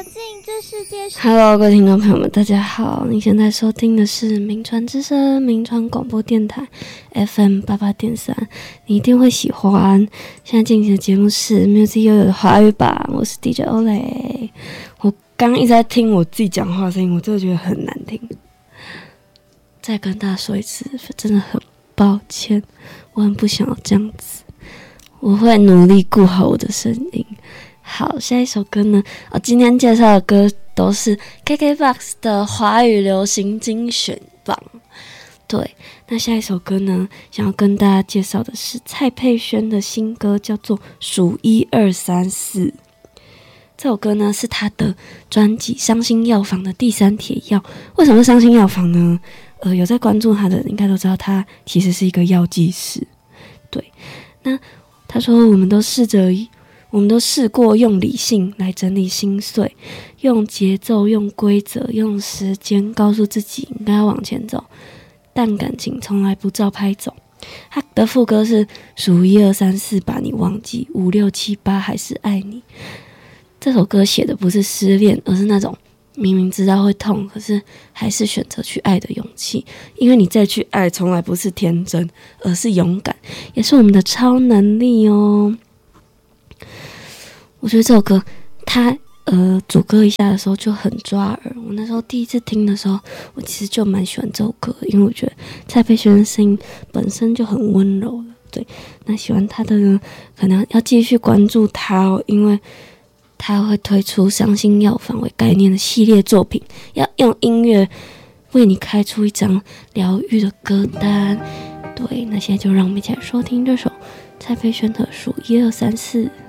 进这世界上。 Hello， 各位听众朋友们，大家好！你现在收听的是名传之声名传广播电台 FM88.3，你一定会喜欢。现在进行的节目是 Music 悠悠的华语版，我是 DJ Olay。我刚一直在听我自己讲话的声音，我真的觉得很难听。再跟大家说一次，真的很抱歉，我很不想要这样子，我会努力顾好我的声音。好，下一首歌呢？今天介绍的歌都是 KKBOX 的华语流行精选榜。对，那下一首歌呢，想要跟大家介绍的是蔡佩轩的新歌，叫做《数1 2 3 4》。这首歌呢是他的专辑《伤心药房》的第3帖药。为什么是伤心药房呢？有在关注他的应该都知道，他其实是一个药剂师。对，那他说我们都试过用理性来整理心碎，用节奏、用规则、用时间告诉自己应该往前走，但感情从来不照拍走。他的副歌是数1 2 3 4把你忘记，5 6 7 8还是爱你。这首歌写的不是失恋，而是那种明明知道会痛，可是还是选择去爱的勇气。因为你再去爱，从来不是天真，而是勇敢，也是我们的超能力哦。我觉得这首歌它主歌一下的时候就很抓耳。我那时候第一次听的时候，我其实就蛮喜欢这首歌，因为我觉得蔡佩轩的声音本身就很温柔了。对，那喜欢他的呢，可能要继续关注他哦，因为他会推出伤心药房为概念的系列作品，要用音乐为你开出一张疗愈的歌单。对，那现在就让我们一起来收听这首蔡佩轩的数1 2 3 4。